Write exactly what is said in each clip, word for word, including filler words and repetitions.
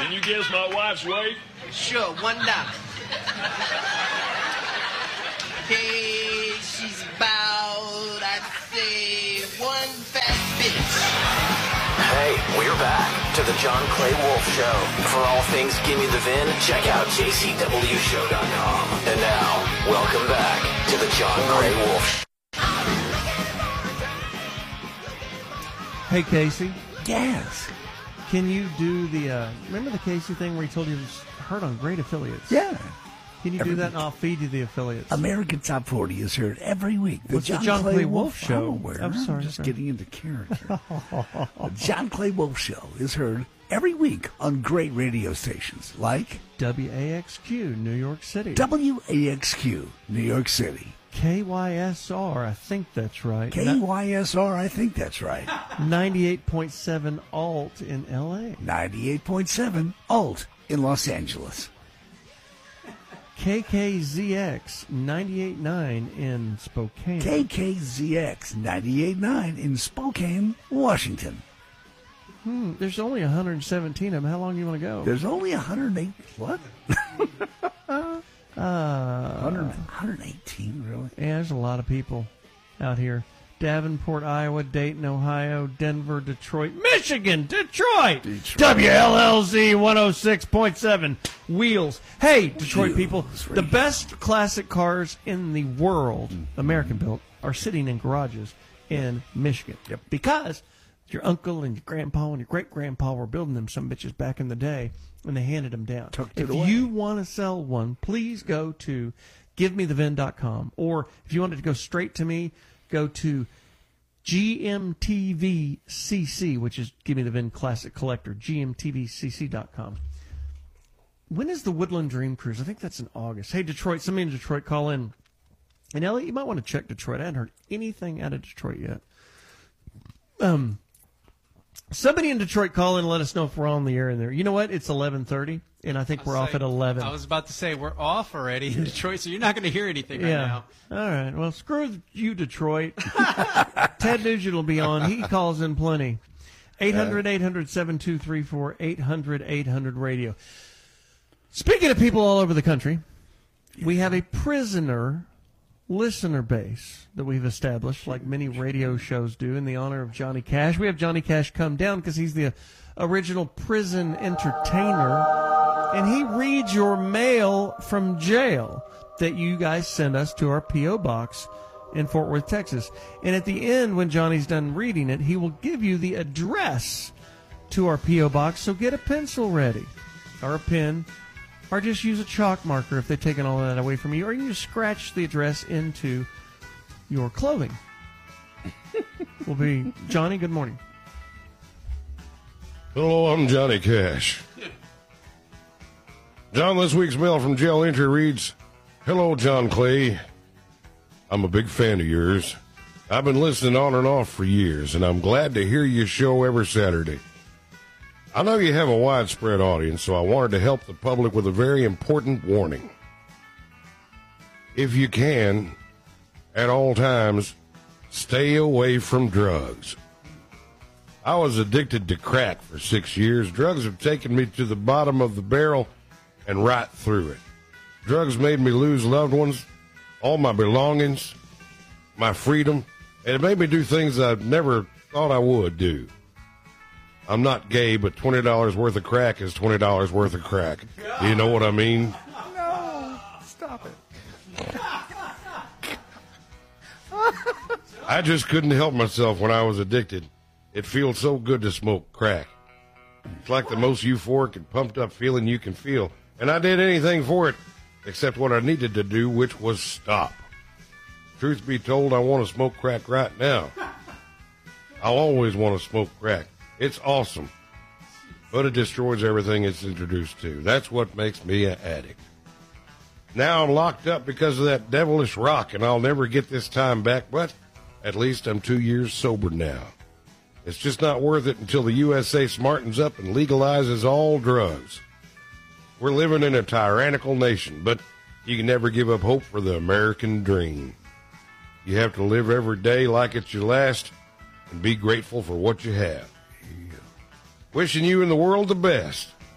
Can you guess my wife's weight? Sure, one dollar. Okay, she's about, I'd say, one fat bitch. Hey, we're back to the John Clay Wolf Show. For all things Gimme the Vin, check out j c w show dot com. And now, welcome back to the John Clay Wolf Show. Hey, Casey. Yes. Can you do the, uh, remember the Casey thing where he told you it was heard on great affiliates? Yeah. Can you Every do that week. and I'll feed you the affiliates? American Top forty is heard every week. The What's the John Clay Wolf Show? I'm aware. I'm sorry, I'm just sorry. getting into character. The John Clay Wolf Show is heard every week on great radio stations like W A X Q, New York City. W A X Q, New York City. K Y S R, I think that's right. K Y S R, I think that's right. ninety-eight point seven Alt in L A. ninety-eight point seven Alt in Los Angeles. K K Z X ninety-eight point nine in Spokane. K K Z X ninety-eight point nine in Spokane, Washington. Hmm, there's only one hundred seventeen of them. How long do you want to go? There's only one hundred eight. What? uh, one hundred, one hundred eighteen, really? Yeah, there's a lot of people out here. Davenport, Iowa, Dayton, Ohio, Denver, Detroit, Michigan, Detroit, Detroit. W L L Z one oh six point seven, Wheels. Hey, Detroit Wheels people, Radio. the best classic cars in the world, American built, are sitting in garages in Michigan. Yep. Because your uncle and your grandpa and your great-grandpa were building them some bitches back in the day, and they handed them down. Tucked it If away. you want to sell one, please go to give me the vin dot com. Or if you wanted to go straight to me, go to G M T V C C, which is Give Me the Vin Classic Collector, G M T V C C dot com. When is the Woodland Dream Cruise? I think that's in August. Hey, Detroit, somebody in Detroit, call in. And Elliot, you might want to check Detroit. I hadn't heard anything out of Detroit yet. Um, somebody in Detroit, call in and let us know if we're on the air in there. You know what? It's eleven thirty, and I think we're off say- at eleven. I was about to say, we're off already in Detroit, so you're not going to hear anything right Yeah. now. All right. Well, screw you, Detroit. Ted Nugent will be on. He calls in plenty. eight hundred, eight hundred, seven two three four, eight hundred, eight hundred radio. Speaking of people all over the country, we have a prisoner listener base that we've established, like many radio shows do, in the honor of Johnny Cash. We have Johnny Cash come down because he's the original prison entertainer, and he reads your mail from jail that you guys send us to our P O box in Fort Worth, Texas. And at the end, when Johnny's done reading it, he will give you the address to our P O box, so get a pencil ready, or a pen, or just use a chalk marker if they've taken all of that away from you, or you can just scratch the address into your clothing. Will be Johnny, good morning. Hello, I'm Johnny Cash. John, this week's mail from jail entry reads, Hello, John Clay. I'm a big fan of yours. I've been listening on and off for years, and I'm glad to hear your show every Saturday. I know you have a widespread audience, so I wanted to help the public with a very important warning. If you can, at all times, stay away from drugs. I was addicted to crack for six years. Drugs have taken me to the bottom of the barrel and right through it. Drugs made me lose loved ones, all my belongings, my freedom, and it made me do things I never thought I would do. I'm not gay, but twenty dollars worth of crack is twenty dollars worth of crack. Do you know what I mean? No, stop it. I just couldn't help myself when I was addicted. It feels so good to smoke crack. It's like the most euphoric and pumped up feeling you can feel. And I did anything for it except what I needed to do, which was stop. Truth be told, I want to smoke crack right now. I'll always want to smoke crack. It's awesome. But it destroys everything it's introduced to. That's what makes me an addict. Now I'm locked up because of that devilish rock, and I'll never get this time back, but at least I'm two years sober now. It's just not worth it until the U S A smartens up and legalizes all drugs. We're living in a tyrannical nation, but you can never give up hope for the American dream. You have to live every day like it's your last and be grateful for what you have. Wishing you and the world the best.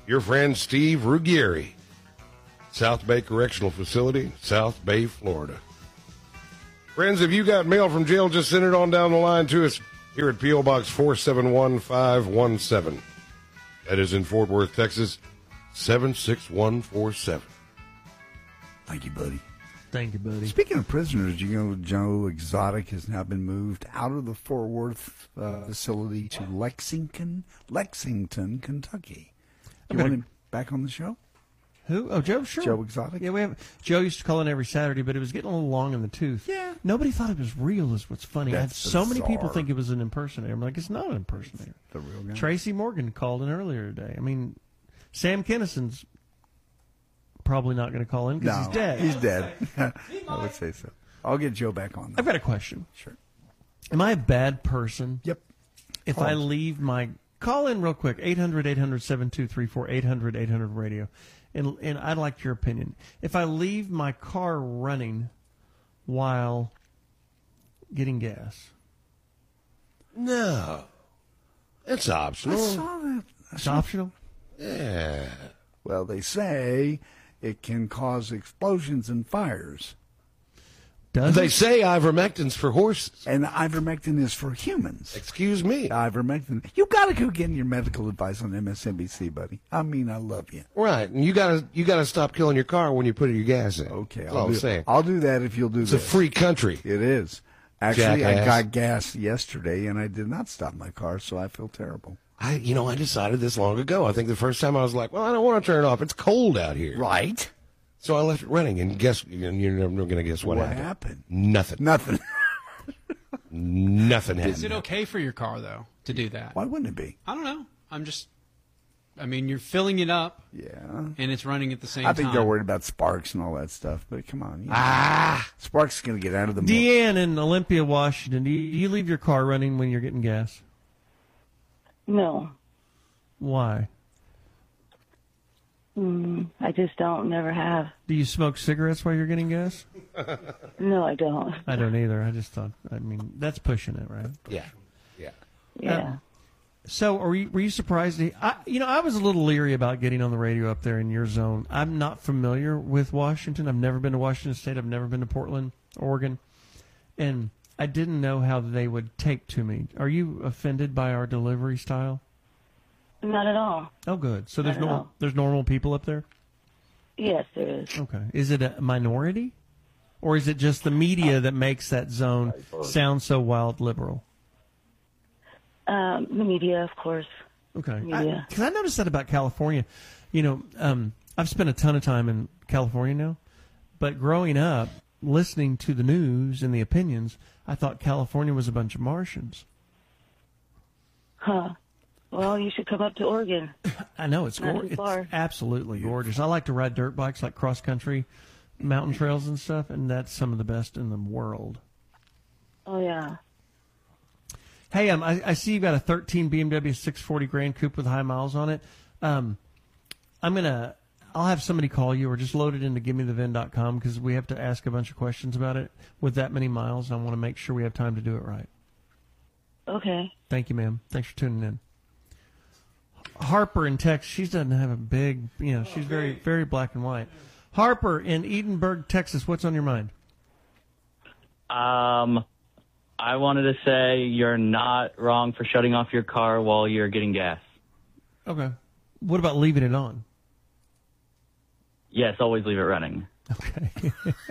your friend Steve Ruggieri. South Bay Correctional Facility, South Bay, Florida. Friends, if you got mail from jail, just send it on down the line to us here at P O. Box four seven one five one seven. That is in Fort Worth, Texas, seven six one four seven. Thank you, buddy. Thank you, buddy. Speaking of prisoners, you know, Joe Exotic has now been moved out of the Fort Worth uh, facility to Lexington, Lexington, Kentucky. Do you want him back on the show? Who? Oh, Joe, sure. Joe Exotic? Yeah, we have. Joe used to call in every Saturday, but it was getting a little long in the tooth. Yeah. Nobody thought it was real, is what's funny. I had That's so many people bizarre. think it was an impersonator. I'm like, it's not an impersonator. The real guy? Tracy Morgan called in earlier today. I mean, Sam Kinnison's probably not going to call in because No, he's dead. He's dead. I would say so. I'll get Joe back on. I've Though. got a question. Sure. Am I a bad person Yep. if Call I us. leave my... Call in real quick, eight hundred, eight hundred, seven two three four, eight hundred, eight hundred radio. And, and I'd like your opinion. If I leave my car running while getting gas, No. It's I optional. saw that. it's optional? Yeah. Well, they say it can cause explosions and fires. Does They it? say ivermectin's for horses. And ivermectin is for humans. Excuse me. Ivermectin. You got to go get your medical advice on M S N B C, buddy. I mean, I love you. Right, and you gotta you gotta stop killing your car when you put your gas in. Okay, That's I'll all do, I'm saying. I'll do that if you'll do It's a this. free country. It is. Actually, I Jackass. got gas yesterday, and I did not stop my car, so I feel terrible. I, you know, I decided this long ago. I think the first time I was like, well, I don't want to turn it off. It's cold out here. Right? So I left it running, and guess, and you're never going to guess what, What happened. happened? Nothing. Nothing. Nothing Is happened. it okay for your car, though, to do that? Why wouldn't it be? I don't know. I'm just, I mean, you're filling it up Yeah. and it's running at the same I think time. they're worried about sparks and all that stuff, but come on. You know. Ah, Sparks is going to get out of the mo- Deanne in Olympia, Washington, do you, do you leave your car running when you're getting gas? No, Why? mm, I just don't. Never have. Do you smoke cigarettes while you're getting gas? No, I don't. I don't either. I just thought, I mean, that's pushing it, right? yeah, yeah. Yeah. So, are you, were you surprised? To, I, you know, I was a little leery about getting on the radio up there in your zone. I'm not familiar with Washington. I've never been to Washington State. I've never been to Portland, Oregon, and I didn't know how they would take to me. Are you offended by our delivery style? Not at all. Oh, good. So there's Not at normal all. there's normal people up there. Yes, there is. Okay. Is it a minority, or is it just the media that makes that zone sound so wild liberal? Um, the media, of course. Okay. Yeah. Because I, I noticed that about California. You know, um, I've spent a ton of time in California now, but growing up, listening to the news and the opinions, I thought California was a bunch of Martians. Huh. Well, you should come up to Oregon. I know it's Not gor- too it's far. absolutely gorgeous. I like to ride dirt bikes, like cross country, mountain trails and stuff, and that's some of the best in the world. Oh, yeah. Hey, um, I, I see you've got a thirteen B M W six forty Grand Coupe with high miles on it. Um, I'm gonna, I'll have somebody call you or just load it into give me the vin dot com because we have to ask a bunch of questions about it with that many miles. I want to make sure we have time to do it right. Okay. Thank you, ma'am. Thanks for tuning in. Harper in Texas, she doesn't have a big, you know, she's very, very black and white. Harper in Edinburgh, Texas, what's on your mind? Um, I wanted to say you're not wrong for shutting off your car while you're getting gas. Okay. What about leaving it on? Yes, always leave it running. Okay.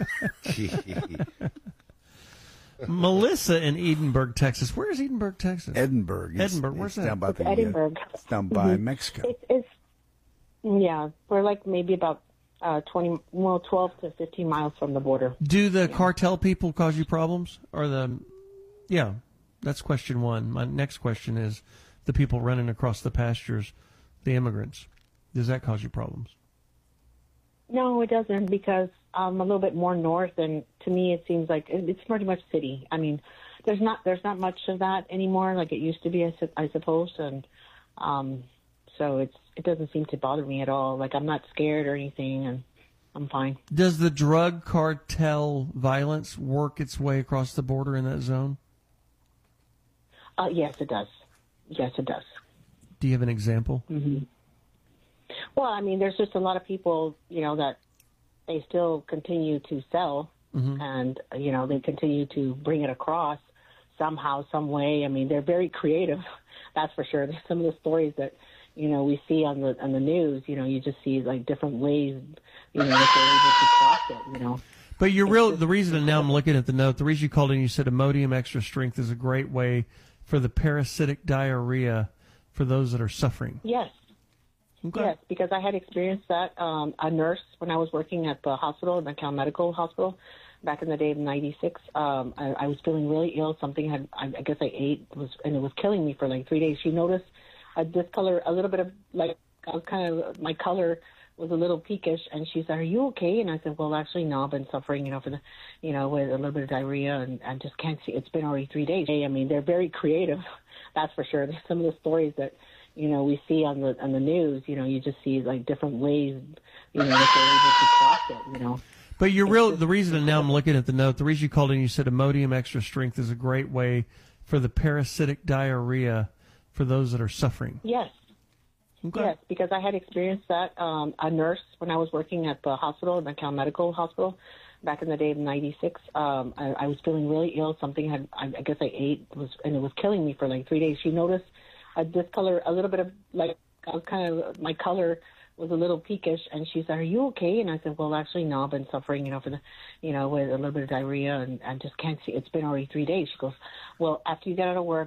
Melissa in Edinburgh, Texas. Where is Edinburgh, Texas? Edinburgh. It's- Edinburgh, where's it's that? Down by the, uh, Edinburgh. it's down by Mexico. It's, it's yeah, we're like maybe about uh, twenty, well, twelve to fifteen miles from the border. Do the cartel people cause you problems? Or the, yeah, that's question one. My next question is the people running across the pastures, the immigrants. Does that cause you problems? No, it doesn't because I'm a little bit more north, and to me, it seems like it- it's pretty much city. I mean, there's not there's not much of that anymore, like it used to be, I, su- I suppose, and um, so it's it doesn't seem to bother me at all. Like I'm not scared or anything, and I'm fine. Does the drug cartel violence work its way across the border in that zone? Uh, yes, it does. Yes, it does. Do you have an example? hmm Well, I mean, there's just a lot of people, you know, that they still continue to sell, Mhm. and you know, they continue to bring it across somehow, some way. I mean, they're very creative, that's for sure. There's some of the stories that, you know, we see on the on the news. You know, you just see like different ways, you know, that they're able to cross it. You know. But you're real. The reason, and now I'm looking at the note. The reason you called in, you said Imodium Extra Strength is a great way for the parasitic diarrhea for those that are suffering. Yes. Okay. Yes, because I had experienced that. Um, a nurse, when I was working at the hospital, the Cal Medical Hospital, back in the day of ninety-six, um, I, I was feeling really ill. Something had, I, I guess I ate, was, and it was killing me for like three days. She noticed a discolor, a little bit of, like, I was kind of, my color was a little peakish, and she said, "Are you okay?" And I said, "Well, actually, no, I've been suffering, you know, for the, you know, with a little bit of diarrhea, and I just can't see. It's been already three days." I mean, they're very creative, that's for sure. There's some of the stories that, you know, we see on the on the news. You know, you just see like different ways, you know, that they're able to cross it. You know. But you're real. The reason, and now I'm looking at the note. The reason you called in, you said Imodium Extra Strength is a great way for the parasitic diarrhea for those that are suffering. Yes. Okay. Yes, because I had experienced that. Um, a nurse, when I was working at the hospital, the Cal Medical Hospital, back in the day of ninety-six, um, I, I was feeling really ill. Something had, I, I guess I ate, was, and it was killing me for like three days. She noticed a discolor, a little bit of, like, I was kind of, my color was a little peakish, and she said, "Are you okay?" And I said, "Well, actually, no, I've been suffering, you know, for the, you know, with a little bit of diarrhea, and I just can't see. It's been already three days." She goes, "Well, after you get out of work,